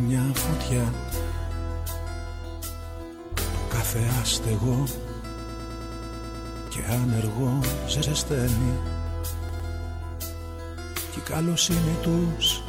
μια φωτιά. Το κάθε άστεγο και άνεργο ζεσταίνει κι η καλοσύνη τους